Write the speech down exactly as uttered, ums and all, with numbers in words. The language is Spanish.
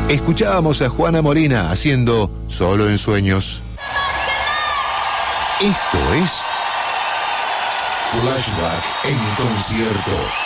Escuchábamos a Juana Molina haciendo Solo en Sueños. Esto es Flashback en concierto.